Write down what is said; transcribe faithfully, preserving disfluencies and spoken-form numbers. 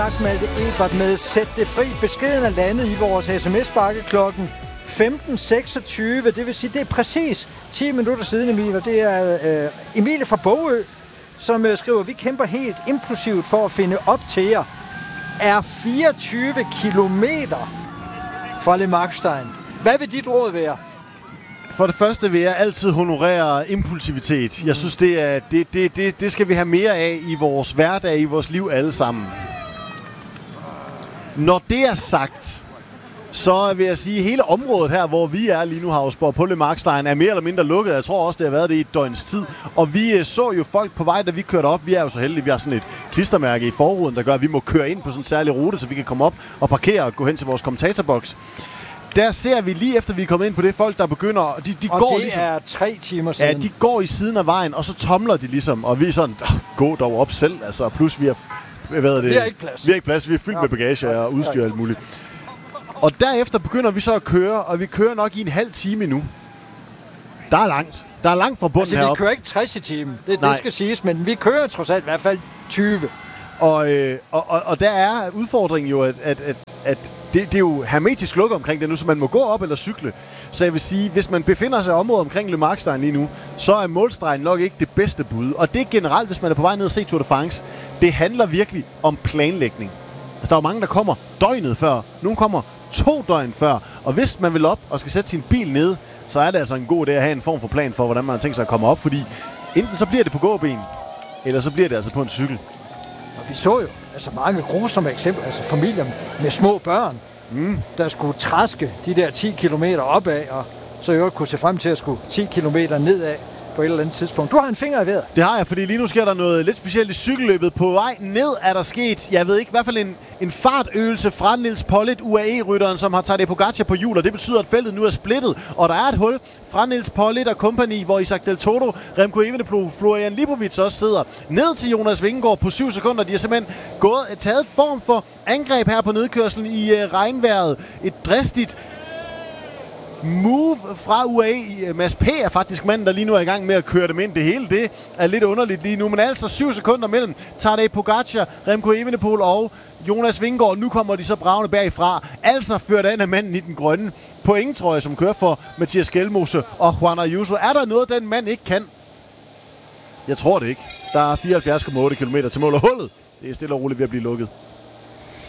Malte Ebert med Sæt det fri. Beskeden er landet i vores sms-bakke klokken femten seksogtyve. Det vil sige, det er præcis ti minutter siden, Emil, og det er øh, Emilie fra Bogø, som øh, skriver, vi kæmper helt impulsivt for at finde op til jer. Er fireogtyve kilometer fra Le Markstein. Hvad vil dit råd være? For det første vil jeg altid honorere impulsivitet. Jeg synes, det, er, det, det, det, det skal vi have mere af i vores hverdag, i vores liv alle sammen. Når det er sagt, så vil jeg sige, at hele området her, hvor vi er lige nu, Hausborg, på Le Markstein, er mere eller mindre lukket. Jeg tror også, det har været det i et døgns tid. Og vi så jo folk på vej, da vi kørte op. Vi er jo så heldige, vi har sådan et klistermærke i forruden, der gør, at vi må køre ind på sådan en særlig rute, så vi kan komme op og parkere og gå hen til vores kommentatorboks. Der ser vi lige efter, vi er kommet ind på det, folk, der begynder... De, de og går det ligesom, er tre timer siden. Ja, de går i siden af vejen, og så tomler de ligesom. Og vi er sådan, gå dog op selv. Altså, plus vi har... Hvad er det? Vi har ikke plads. Vi har ikke plads. Vi er fyldt ja. med bagage og udstyr og alt muligt. Og derefter begynder vi så at køre, og vi kører nok i en halv time nu. Der er langt. Der er langt fra bunden altså, heroppe. vi kører ikke tres i timen. Det, det skal siges, men vi kører trods alt i hvert fald tyve. Og, øh, og, og, og der er udfordringen jo, at, at, at, at det, det er jo hermetisk lukket omkring det nu, så man må gå op eller cykle. Så jeg vil sige, hvis man befinder sig i området omkring Le Markstein lige nu, så er målstregen nok ikke det bedste bud. Og det er generelt, hvis man er på vej ned og se Tour de France, det handler virkelig om planlægning. Altså, der er jo mange, der kommer døgnet før. Nogle kommer to døgn før. Og hvis man vil op og skal sætte sin bil ned, så er det altså en god idé at have en form for plan for, hvordan man har tænkt sig at komme op. Fordi enten så bliver det på gåben, eller så bliver det altså på en cykel. Og vi så jo altså mange grusomme eksempler, altså familier med små børn, mm. der skulle træske de der ti kilometer opad, og så jo kunne se frem til at skulle ti kilometer nedad på et eller andet tidspunkt. Du har en finger i vejret. Det har jeg, fordi lige nu sker der noget lidt specielt i cykelløbet. På vej ned er der sket, jeg ved ikke, i hvert fald en, en fartøvelse fra Nils Pollitt, U A E-rytteren, som har Tadej Pogacar på hjul, og det betyder, at feltet nu er splittet, og der er et hul fra Nils Pollitt og kompagni, hvor Isaac Del Toro, Remco Evenepoel, Florian Lipovic også sidder ned til Jonas Vingegaard på syv sekunder. De har simpelthen gået, taget et form for angreb her på nedkørslen i uh, regnvejret. Et dristigt move fra U A E. Mads P. er faktisk manden, der lige nu er i gang med at køre dem ind. Det hele det er lidt underligt lige nu, men altså syv sekunder mellem Tadej Pogacar, Remco Evenepoel og Jonas Vingegaard. Nu kommer de så bragende bagfra. Altså fører den af manden i den grønne pointtrøje, som kører for Mathias Skelmose og Juan Ayuso. Er der noget, den mand ikke kan? Jeg tror det ikke. Der er fireoghalvfjerds komma otte kilometer til mål, og hullet det er stille og roligt ved at blive lukket.